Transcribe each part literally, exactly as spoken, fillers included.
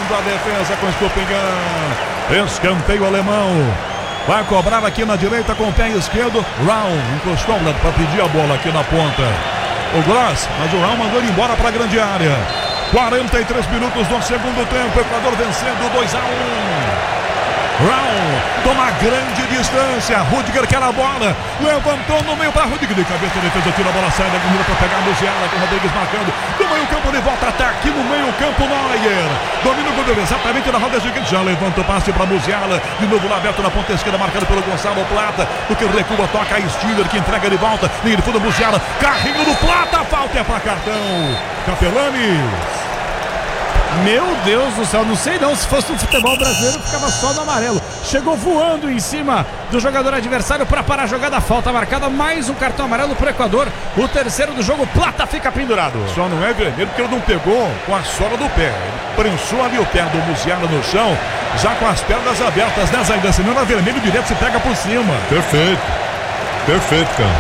Chegando a defesa com Estupingan. Escanteio alemão. Vai cobrar aqui na direita com o pé esquerdo. Raul encostou para pedir a bola aqui na ponta. O Gross, mas o Raul mandou ele embora para a grande área. quarenta e três minutos do segundo tempo. Equador vencendo dois a um. Raul toma grande distância. Rudiger quer a bola. Levantou no meio para Rudiger. De cabeça, defesa tira a bola, sai da corrida para pegar a Musiala. Com o Rodrigues marcando. No meio campo de volta. Tá aqui no meio campo Neuer. Domina o goleiro exatamente na roda seguinte. Já levanta o passe para Musiala. De novo lá aberto na ponta esquerda. Marcado pelo Gonçalo Plata. Do que recua, toca a Stiller que entrega de volta. Linha de fundo Musiala. Carrinho do Plata. Falta é para cartão. Capelani. Meu Deus do céu, não sei não, se fosse no futebol brasileiro ficava só no amarelo. Chegou voando em cima do jogador adversário para parar a jogada, falta marcada, mais um cartão amarelo para o Equador. O terceiro do jogo, Plata fica pendurado. Só não é vermelho porque ele não pegou com a sola do pé. Ele prensou ali o pé do Musiala no chão, já com as pernas abertas, né, Zaida? Se não era vermelho direto, se pega por cima. Perfeito, perfeito, cara.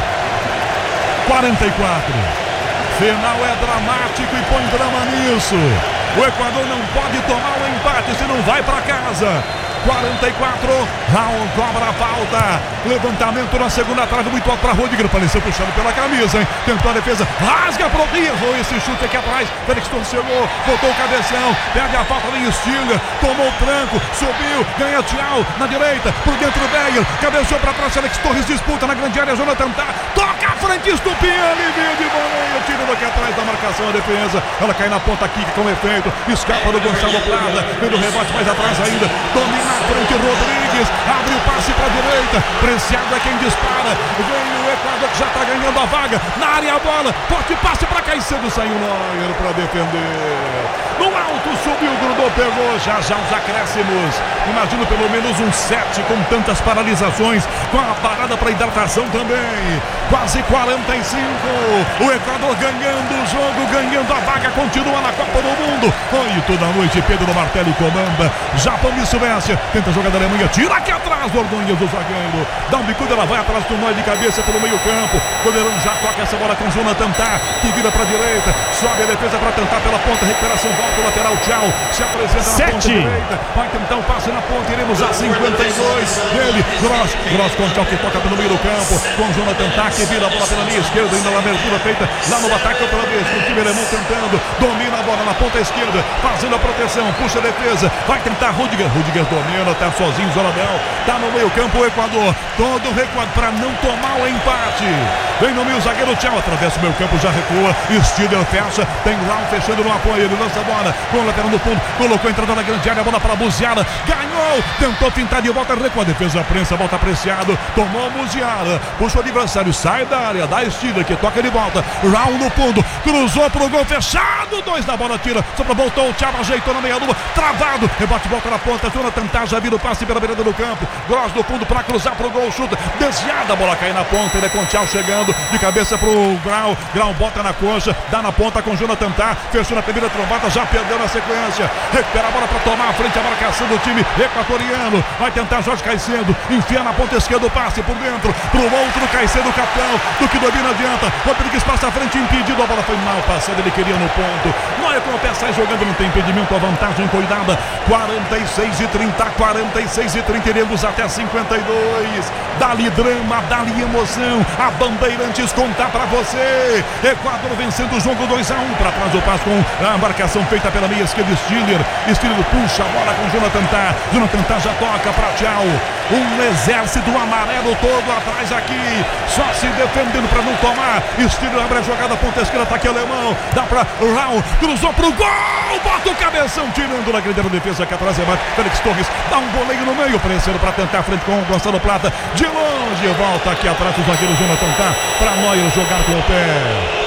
quarenta e quatro. Final é dramático e põe drama nisso. O Equador não pode tomar o empate se não vai para casa. quarenta e quatro, Raul cobra a falta. Levantamento na segunda trave, muito alto para Rudiger. Pareceu puxado pela camisa, hein? Tentou a defesa, rasga pro Errou esse chute aqui atrás. Félix Torres chegou, botou o cabeção, perde a falta ali, Stiller, tomou o tranco, subiu, ganha tchau na direita, por dentro o Beyer, cabeceou para trás. Félix Torres disputa na grande área, Jonathan Tah, toca a frente, Estupingan, alivia de voleio, tira daqui atrás da marcação a defesa. Ela cai na ponta aqui com efeito, escapa do Gonçalo Plata, vendo o rebote mais atrás ainda, domina na frente Rodrigues, abre o passe para a direita, Preciado é quem dispara, vem o Equador que já está ganhando a vaga, na área a bola, forte passe para Caicedo, saiu Neuer para defender, no alto subiu, grudou, pegou, já já os acréscimos, imagino pelo menos um sete com tantas paralisações, com a parada para hidratação também, quase quarenta e cinco, o Equador ganhando o jogo, ganhando a vaga, continua na Copa do Mundo, oito da noite, Pedro Martelli comanda, Japão e Suécia, tenta jogar da Alemanha, tira aqui atrás do Ordonhas do zagueiro, dá um bicudo, ela vai atrás do Neuer de cabeça pelo meio campo, goleirão já toca essa bola com Jonathan Tah, que vira para a direita, sobe a defesa para tentar pela ponta, recuperação, volta o lateral, tchau, se apresenta na Sete. ponta direita, vai tentar um passe na ponta, iremos a cinquenta e dois, ele, Gross, Gross com tchau que toca pelo meio do campo, com Jonathan Tah que vira a bola pela linha esquerda, ainda na abertura feita lá no ataque outra vez, com o time alemão tentando, domina a bola na ponta esquerda, fazendo a proteção, puxa a defesa, vai tentar Rudiger, Rudiger domina, tá sozinho, Zoradel, tá no meio campo o Equador, todo recuado para não tomar o empate, vem no meio zagueiro, tchau, atravessa o meio campo, já recua, Stiller fecha, tem Raul fechando no apoio, ele lança a bola, com o lateral no fundo, colocou a entrada na grande área, a bola para Musiala, ganhou, tentou pintar de volta, recua, defesa prensa, volta apreciado, tomou Musiala, puxa o adversário, sai da área, dá Stiller que toca de volta, Raul no fundo, cruzou pro gol fechado, dois da bola, tira, só para voltou, o Thiago ajeitou na meia lua, travado, rebate, volta na ponta, Jonathan Tah já vira o passe pela beirada do campo, Gross do fundo para cruzar pro gol, chuta, desviada, a bola cai na ponta, ele é com o Tchau chegando, de cabeça pro Grau, Grau bota na coxa, dá na ponta com Jonathan Tah, fechou na primeira trombada, já perdeu na sequência, recupera a bola para tomar a frente, a marcação do time equatoriano, vai tentar Jorge Caicedo, enfia na ponta esquerda o passe por dentro, pro outro Caicedo, capitão, do que domina adianta, Rodrigues passa a frente, impedido, a bola foi mal passada, ele queria no ponto, Neuer com o pé sai jogando, não tem impedimento, a vantagem foi dada, quarenta e seis e trinta, quarenta e seis e trinta, iremos até cinquenta e dois, dali drama, dali emoção, a Bandeirantes conta pra você, Equador vencendo o jogo dois a um, para trás o passo com a marcação feita pela meia esquerda, Stiller, Stiller puxa a bola com Jonathan Tah, Jonathan Tah já toca pra tchau, um exército amarelo todo atrás aqui, só se defendendo pra não tomar, Stiller abre a jogada, ponta esquerda, ataque alemão, dá pra Raul, cruzou pro gol, bota o cabeção, tirando na grande defesa aqui atrás, rebate, Félix Torres, dá um voleio no meio, prensando pra tentar a frente com o Gonçalo Plata, de longe, volta aqui atrás o zagueiro Jonathan Tah, pra Neuer jogar com o pé.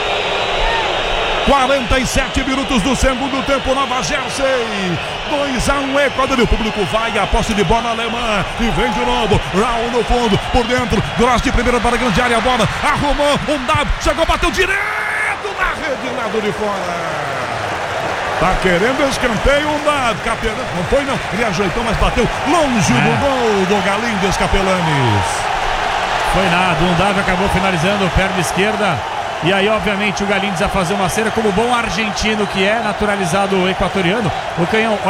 quarenta e sete minutos do segundo tempo, Nova Jersey, dois a um Equador, o público vai, a posse de bola alemã, e vem de novo, Raul no fundo, por dentro, Gross de primeira para a grande área, a bola, arrumou, um W, chegou, bateu direto na rede, lado de fora. Tá querendo escanteio, um dado, Capelani, não foi não, ele ajeitou, mas bateu longe é. do gol do Galindes, Capelanes. Foi nada, um Davi acabou finalizando, perna esquerda, e aí obviamente o Galindes a fazer uma cera como bom argentino que é, naturalizado equatoriano, o canhão